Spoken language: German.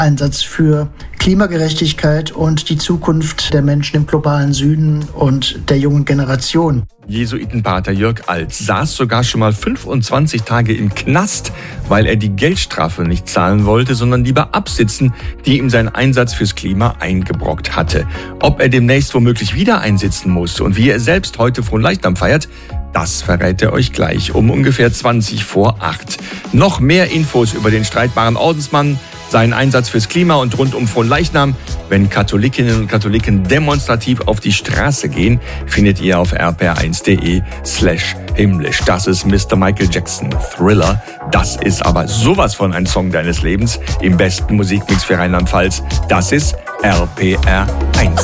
Einsatz für Klimagerechtigkeit und die Zukunft der Menschen im globalen Süden und der jungen Generation. Jesuitenpater Jörg Alt saß sogar schon mal 25 Tage im Knast, weil er die Geldstrafe nicht zahlen wollte, sondern lieber absitzen, die ihm sein Einsatz fürs Klima eingebrockt hatte. Ob er demnächst womöglich wieder einsitzen muss und wie er selbst heute Fronleichnam feiert, das verrät er euch gleich um ungefähr 20:08. Noch mehr Infos über den streitbaren Ordensmann, seinen Einsatz fürs Klima und rund um Fronleichnam, wenn Katholikinnen und Katholiken demonstrativ auf die Straße gehen, findet ihr auf rpr1.de/himmlisch. Das ist Mr. Michael Jackson Thriller. Das ist aber sowas von ein Song deines Lebens im besten Musikmix für Rheinland-Pfalz. Das ist RPR1.